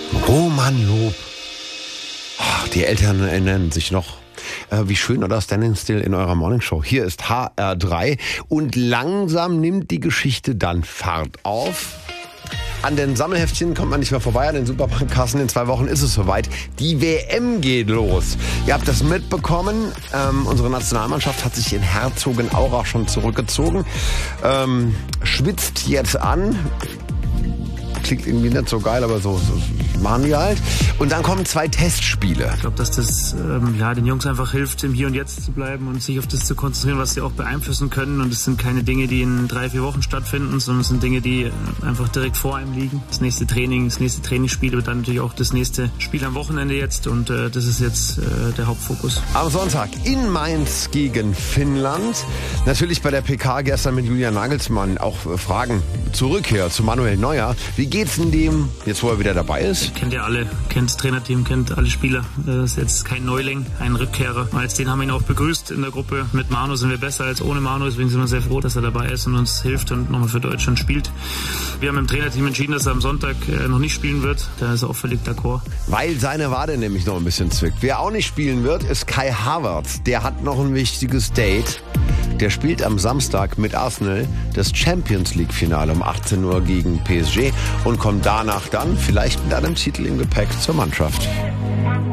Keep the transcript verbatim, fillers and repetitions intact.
Roman Loob. Ach, die Eltern erinnern sich noch. Äh, wie schön, oder? Standing Still in eurer Morningshow. Hier ist H R drei und langsam nimmt die Geschichte dann Fahrt auf. An den Sammelheftchen kommt man nicht mehr vorbei, an den Supermarktkassen. In zwei Wochen ist es soweit. Die W M geht los. Ihr habt das mitbekommen. Ähm, unsere Nationalmannschaft hat sich in Herzogenaurach schon zurückgezogen. Ähm, schwitzt jetzt an. Klingt irgendwie nicht so geil, aber so, so machen die halt. Und dann kommen zwei Testspiele. Ich glaube, dass das ähm, ja, den Jungs einfach hilft, im Hier und Jetzt zu bleiben und sich auf das zu konzentrieren, was sie auch beeinflussen können. Und es sind keine Dinge, die in drei, vier Wochen stattfinden, sondern es sind Dinge, die einfach direkt vor einem liegen. Das nächste Training, das nächste Trainingsspiel und dann natürlich auch das nächste Spiel am Wochenende jetzt. Und äh, das ist jetzt äh, der Hauptfokus. Am Sonntag in Mainz gegen Finnland. Natürlich bei der P K gestern mit Julian Nagelsmann auch Fragen zur Rückkehr zu Manuel Neuer. Wie geht's denn dem, jetzt wo er wieder dabei ist? Kennt ihr alle, kennt das Trainerteam, kennt alle Spieler. Das ist jetzt kein Neuling, ein Rückkehrer. Als den haben wir ihn auch begrüßt in der Gruppe. Mit Manu sind wir besser als ohne Manu, deswegen sind wir sehr froh, dass er dabei ist und uns hilft und nochmal für Deutschland spielt. Wir haben im Trainerteam entschieden, dass er am Sonntag noch nicht spielen wird. Da ist er auch völlig d'accord. Weil seine Wade nämlich noch ein bisschen zwickt. Wer auch nicht spielen wird, ist Kai Havertz. Der hat noch ein wichtiges Date. Der spielt am Samstag mit Arsenal das Champions League Finale um achtzehn Uhr gegen P S G und kommt danach dann vielleicht mit einem Titel im Gepäck zur Mannschaft.